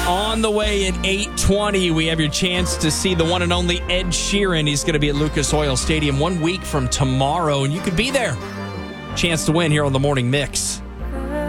On the way at 8:20, we have your chance to see the one and only Ed Sheeran. He's going to be at Lucas Oil Stadium 1 week from tomorrow, and you could be there. Chance to win here on the Morning Mix.